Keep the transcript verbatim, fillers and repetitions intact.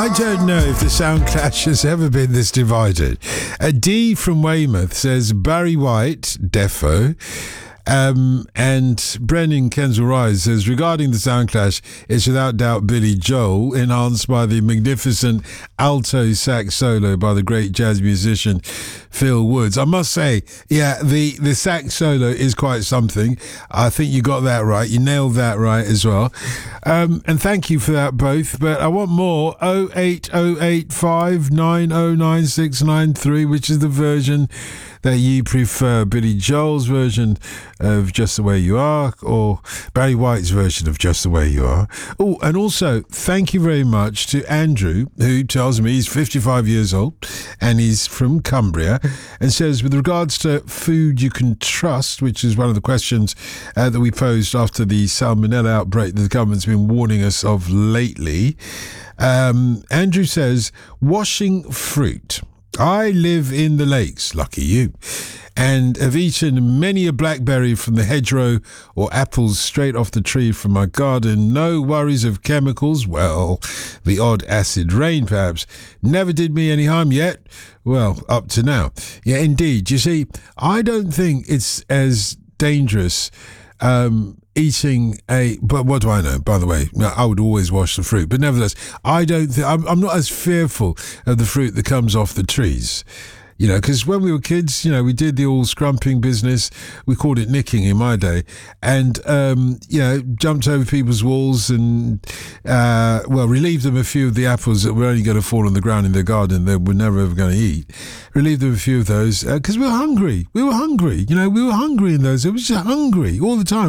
I don't know if the Sound Clash has ever been this divided. A D from Weymouth says Barry White, defo. Um, and Brennan Kensal Rise says, regarding the Sound Clash, it's without doubt Billy Joel, enhanced by the magnificent alto sax solo by the great jazz musician Phil Woods. I must say, yeah, the, the sax solo is quite something. I think you got that right. You nailed that right as well. Um, and thank you for that both. But I want more. oh eight oh eight five nine oh nine six nine three, which is the version that you prefer, Billy Joel's version of Just the Way You Are or Barry White's version of Just the Way You Are. Oh, and also thank you very much to Andrew, who tells me he's fifty-five years old and he's from Cumbria, and says, with regards to food you can trust, which is one of the questions uh, that we posed after the salmonella outbreak that the government's been warning us of lately, um, Andrew says, washing fruit. I live in the lakes, lucky you, and have eaten many a blackberry from the hedgerow or apples straight off the tree from my garden. No worries of chemicals. Well, the odd acid rain perhaps never did me any harm yet. Well, up to now. Yeah, indeed. You see, I don't think it's as dangerous um eating a, but what do I know, by the way? I would always wash the fruit, but nevertheless, I don't think, I'm, I'm not as fearful of the fruit that comes off the trees. You know, because when we were kids, you know, we did the all scrumping business. We called it nicking in my day. And, um, you know, jumped over people's walls and, uh, well, relieved them a few of the apples that were only going to fall on the ground in their garden they were never ever going to eat. Relieved them a few of those because uh, we were hungry. We were hungry. You know, we were hungry in those. It was just hungry all the time.